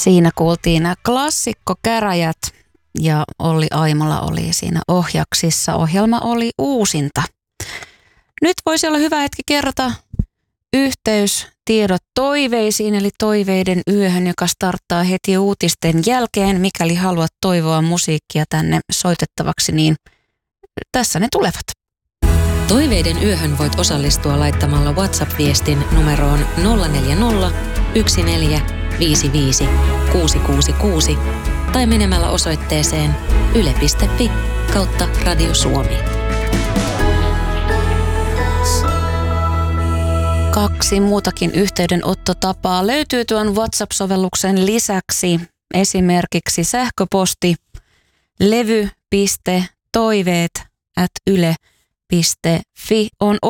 Siinä kuultiin klassikkokäräjät ja Olli Aimola oli siinä ohjaksissa. Ohjelma oli uusinta. Nyt voisi olla hyvä hetki kerrata yhteystiedot toiveisiin, eli toiveiden yöhön, joka starttaa heti uutisten jälkeen. Mikäli haluat toivoa musiikkia tänne soitettavaksi, niin tässä ne tulevat. Toiveiden yöhön voit osallistua laittamalla WhatsApp-viestin numeroon 040 1455 666 tai menemällä osoitteeseen yle.fi/Radio Suomi. 2 muutakin yhteydenottotapaa löytyy tuon WhatsApp-sovelluksen lisäksi. Esimerkiksi sähköposti levy.toiveet@yle.fi on